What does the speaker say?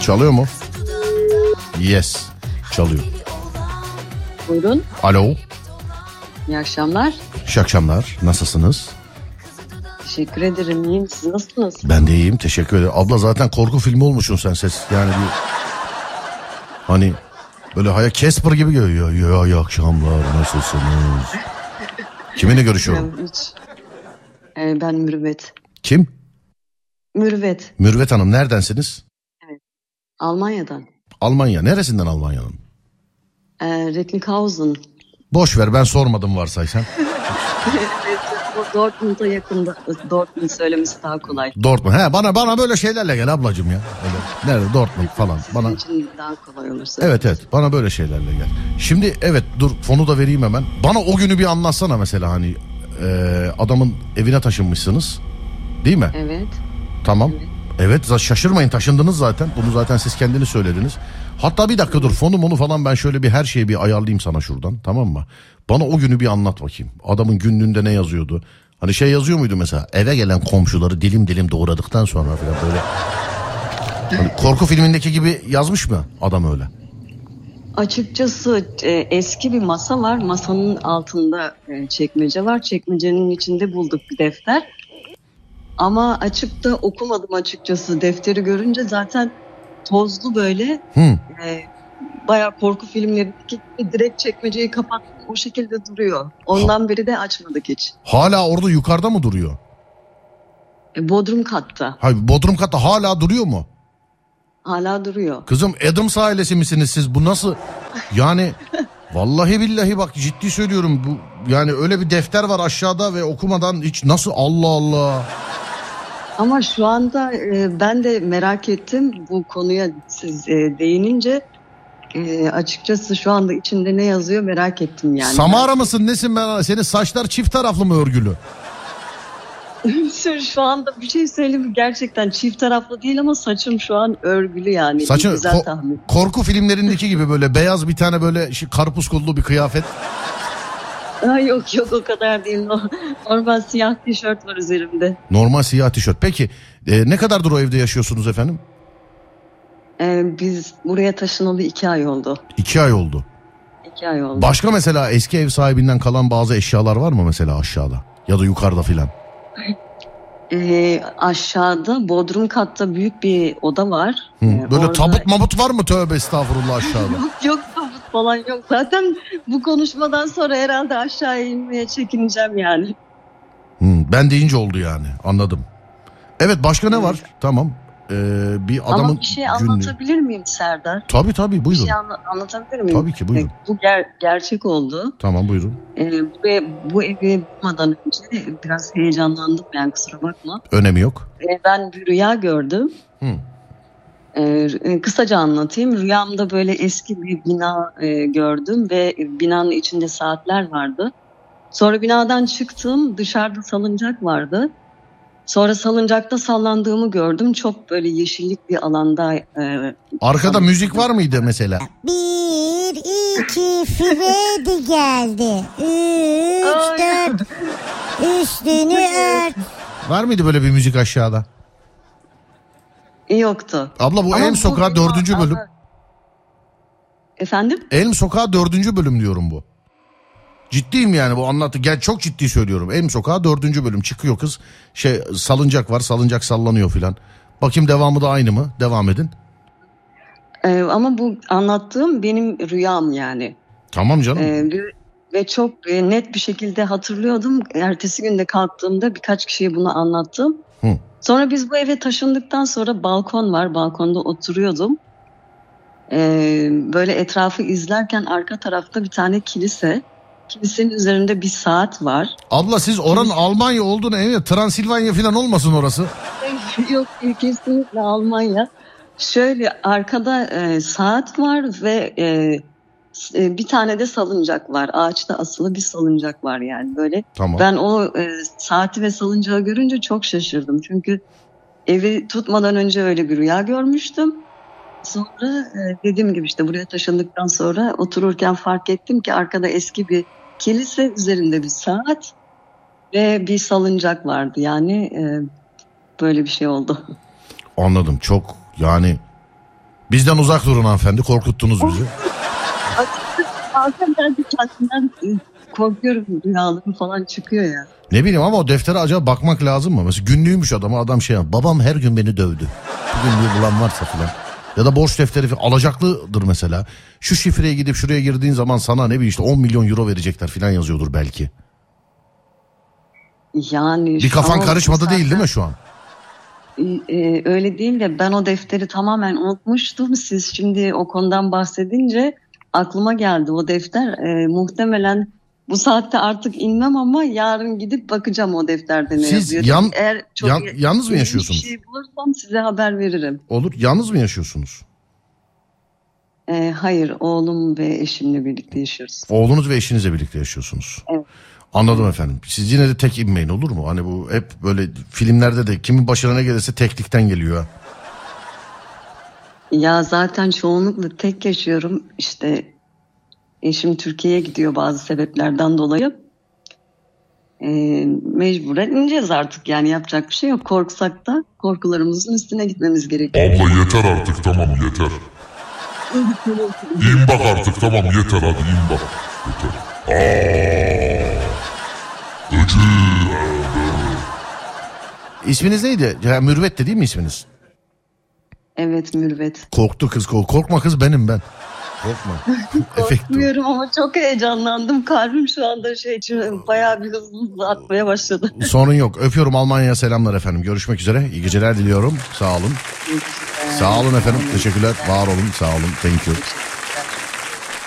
Çalıyor mu? Yes. Çalıyor. Buyurun. Alo. İyi akşamlar. İyi akşamlar. Nasılsınız? Teşekkür ederim. İyiyim. Siz nasılsınız? Ben de iyiyim. Teşekkür ederim. Abla zaten korku filmi olmuşsun sen ses. Yani bir... Hani böyle Casper gibi geliyor. Ya iyi akşamlar. Nasılsınız? Kiminle görüşüyorum? Ben Mürüvvet. Kim? Mürüvvet. Mürüvvet Hanım neredensiniz? Evet. Almanya'dan. Almanya. Neresinden Almanya'nın? Recklinghausen. Boş ver, ben sormadım varsaysan. Dortmund'a yakında. Dortmund söylemesi daha kolay. Dortmund. Bana böyle şeylerle gel ablacığım ya. Öyle. Nerede Dortmund falan. Sizin için daha kolay olursa. Evet. Bana böyle şeylerle gel. Şimdi evet dur fonu da vereyim hemen. Bana o günü bir anlatsana mesela hani adamın evine taşınmışsınız. Değil mi? Evet. Tamam. Evet şaşırmayın, taşındınız zaten. Bunu zaten siz kendiniz söylediniz. Hatta bir dakika dur, fonu falan ben şöyle bir her şeyi bir ayarlayayım sana şuradan, tamam mı? Bana o günü bir anlat bakayım. Adamın günlüğünde ne yazıyordu? Hani şey yazıyor muydu mesela? Eve gelen komşuları dilim dilim doğradıktan sonra falan böyle. Hani korku filmindeki gibi yazmış mı adam öyle? Açıkçası eski bir masa var. Masanın altında çekmece var. Çekmecenin içinde bulduk bir defter. Ama açıp da okumadım açıkçası. Defteri görünce zaten tozlu böyle. Bayağı korku filmlerindeki gibi direkt çekmeceyi kapattım. O şekilde duruyor. Ondan beri de açmadık hiç. Hala orada yukarıda mı duruyor? Bodrum katta. Hayır, Bodrum katta hala duruyor mu? Hala duruyor. Kızım Adams ailesi misiniz siz? Bu nasıl? Yani vallahi billahi bak ciddi söylüyorum. Bu yani öyle bir defter var aşağıda ve okumadan hiç nasıl, Allah Allah. Ama şu anda ben de merak ettim bu konuya siz değinince. Açıkçası şu anda içinde ne yazıyor merak ettim yani. Samara mısın nesin ben? Senin saçlar çift taraflı mı örgülü? Şu anda bir şey söyleyeyim, gerçekten çift taraflı değil ama saçım şu an örgülü yani. Saçın güzel tahmin. Korku filmlerindeki gibi böyle beyaz bir tane böyle karpuz kollu bir kıyafet. Yok o kadar değil. Normal siyah tişört var üzerimde. Normal siyah tişört. Peki ne kadardır o evde yaşıyorsunuz efendim? Biz buraya taşınalı 2 ay oldu. 2 ay oldu. 2 ay oldu. Başka mesela eski ev sahibinden kalan bazı eşyalar var mı mesela aşağıda ya da yukarıda filan? Aşağıda bodrum katta büyük bir oda var. Böyle orada... tabut mamut var mı? Tövbe estağfurullah aşağıda. Yok tabut falan yok. Zaten bu konuşmadan sonra herhalde aşağıya inmeye çekineceğim yani. Ben deyince oldu yani, anladım. Evet, başka ne var? Tamam. Bir adamın ama bir şey anlatabilir miyim Serdar? Tabii buyurun. Bir şey anlatabilir miyim? Tabii ki, buyurun. Bu gerçek oldu. Tamam, buyurun. Bu evi bulmadan önce biraz heyecanlandım yani, kusura bakma. Önemi yok. Ben bir rüya gördüm. Kısaca anlatayım. Rüyamda böyle eski bir bina gördüm ve binanın içinde saatler vardı. Sonra binadan çıktım, dışarıda salıncak vardı. Sonra salıncakta sallandığımı gördüm. Çok böyle yeşillik bir alanda. Arkada müzik var mıydı mesela? 1, 2, Freddy geldi. 3, 4, üstünü ört. Var mıydı böyle bir müzik aşağıda? Yoktu. Abla bu ama Elm Sokağı 4. bölüm. Efendim? Elm Sokağı 4. bölüm diyorum bu. Ciddiyim yani, bu anlattı. Gel, çok ciddi söylüyorum. Elm Sokağı 4. bölüm. Çıkıyor kız. Salıncak var. Salıncak sallanıyor filan. Bakayım devamı da aynı mı? Devam edin. Ama bu anlattığım benim rüyam yani. Tamam canım. Ve çok net bir şekilde hatırlıyordum. Ertesi günde kalktığımda birkaç kişiye bunu anlattım. Sonra biz bu eve taşındıktan sonra balkon var. Balkonda oturuyordum. Böyle etrafı izlerken arka tarafta bir tane kilise. Kilisenin üzerinde bir saat var. Abla siz oranın Almanya olduğunu eminim. Transilvanya falan olmasın orası? Yok, kesinlikle Almanya. Şöyle arkada saat var ve bir tane de salıncak var. Ağaçta asılı bir salıncak var yani böyle. Tamam. Ben o saati ve salıncağı görünce çok şaşırdım. Çünkü evi tutmadan önce öyle bir rüya görmüştüm. Sonra dediğim gibi işte buraya taşındıktan sonra otururken fark ettim ki arkada eski bir kilise, üzerinde bir saat ve bir salıncak vardı. Yani böyle bir şey oldu. Anladım. Çok yani Bizden uzak durun hanımefendi, korkuttunuz bizi. Bazen ben de kendimden korkuyorum, rüyalarım falan çıkıyor ya. Ne bileyim ama o deftere acaba bakmak lazım mı? Mesela günlüğümüş adama, adam şey yapıyor. Babam her gün beni dövdü. Bu günlüğü bulan varsa filan. Ya da borç defteri falan alacaklıdır mesela. Şu şifreye gidip şuraya girdiğin zaman sana ne bileyim işte 10 milyon euro verecekler filan yazıyordur belki. Yani Bir kafan karışmadı değil mi şu an? Öyle değil de ben o defteri tamamen unutmuştum. Siz şimdi o konudan bahsedince aklıma geldi o defter. Muhtemelen bu saatte artık inmem ama yarın gidip bakacağım o defterde ne Siz yazıyor. Eğer çok yalnız mı yaşıyorsunuz? Bir şey bulursam size haber veririm. Olur. Yalnız mı yaşıyorsunuz? Hayır, oğlum ve eşimle birlikte yaşıyoruz. Oğlunuz ve eşinizle birlikte yaşıyorsunuz. Evet. Anladım efendim. Siz yine de tek inmeyin, olur mu? Hani bu hep böyle filmlerde de kimin başına ne gelirse teklikten geliyor. Ya zaten çoğunlukla tek yaşıyorum. İşte eşim Türkiye'ye gidiyor bazı sebeplerden dolayı. Mecburen ineceğiz artık, yani yapacak bir şey yok. Korksak da korkularımızın üstüne gitmemiz gerekiyor. Abla yeter artık, tamam yeter. İn bak artık, tamam yeter, hadi in bak. Yeter. Öcü. İsminiz neydi? Ya, Mürvet'ti değil mi isminiz? Evet, Mürvet. Korktu kız. Korkma kız, benim ben. Korkma. Efekt o. Korkmuyorum ama çok heyecanlandım. Kalbim şu anda bayağı bir hızlı atmaya başladı. Sorun yok. Öpüyorum, Almanya'ya selamlar efendim. Görüşmek üzere. İyi geceler diliyorum. Sağ olun. Sağ olun efendim. Teşekkürler. Var olun. Sağ olun. Thank you.